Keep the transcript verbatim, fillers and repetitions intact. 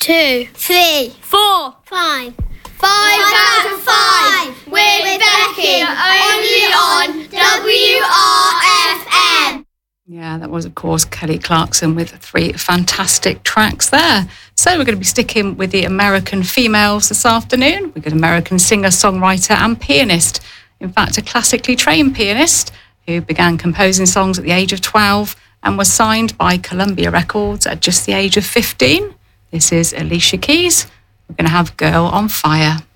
two, three, four, five. Five out of five with Becky, only on W R F M. Yeah, that was, of course, Kelly Clarkson with three fantastic tracks there. So we're going to be sticking with the American females this afternoon. We've got American singer, songwriter and pianist. In fact, a classically trained pianist who began composing songs at the age of twelve and was signed by Columbia Records at just the age of fifteen. This is Alicia Keys. We're going to have Girl on Fire.